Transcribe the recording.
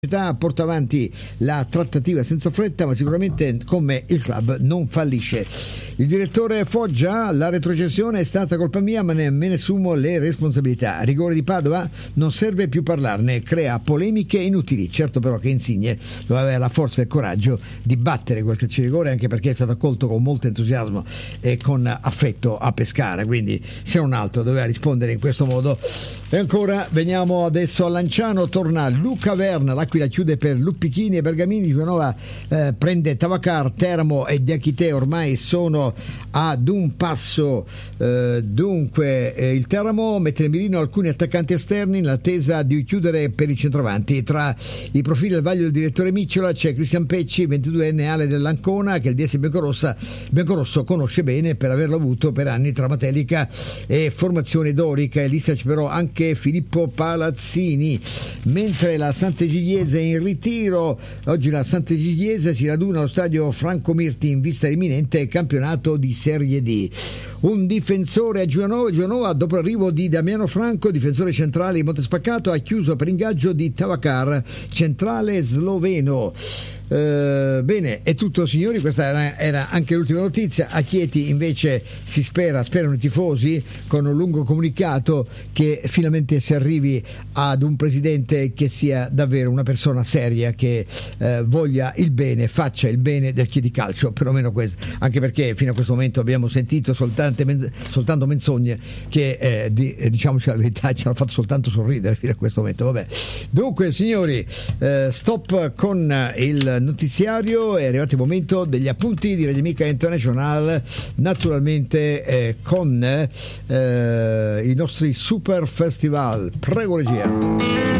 Porta avanti la trattativa senza fretta, ma sicuramente come il club non fallisce. Il direttore Foggia: la retrocessione è stata colpa mia, ma me ne assumo le responsabilità. Rigore di Padova, non serve più parlarne, crea polemiche inutili. Certo però che Insigne doveva avere la forza e il coraggio di battere quel calcio di rigore, anche perché è stato accolto con molto entusiasmo e con affetto a Pescara, quindi se non altro doveva rispondere in questo modo. E ancora veniamo adesso a Lanciano, torna Luca Verna, l'Aquila chiude per Luppichini e Bergamini, Giovanova prende Tavacar, Teramo e Diachite ormai sono ad un passo. Dunque il Teramo mette nel mirino alcuni attaccanti esterni in attesa di chiudere per i centravanti. Tra i profili al vaglio del direttore Micciola c'è Cristian Pecci, 22enne, ale dell'Ancona, che il DS Biancorosso conosce bene per averlo avuto per anni tra Matelica e formazione dorica. E lì c'è però anche Filippo Palazzini, mentre la Sant'Egidiese è in ritiro. Oggi la Sant'Egidiese si raduna allo stadio Franco Mirti in vista imminente campionato di Serie D. Un difensore a Giovanova, dopo l'arrivo di Damiano Franco, difensore centrale di Montespaccato, ha chiuso per ingaggio di Tavacar, centrale sloveno. Bene, è tutto signori, questa era anche l'ultima notizia. A Chieti invece sperano i tifosi, con un lungo comunicato, che finalmente si arrivi ad un presidente che sia davvero una persona seria, che voglia il bene, faccia il bene del Chieti Calcio, perlomeno questo, anche perché fino a questo momento abbiamo sentito soltanto menzogne che diciamoci la verità, ci hanno fatto soltanto sorridere fino a questo momento. Vabbè, dunque signori, stop con il notiziario, è arrivato il momento degli appunti di Radio Amica International, naturalmente con i nostri super festival. Prego regia.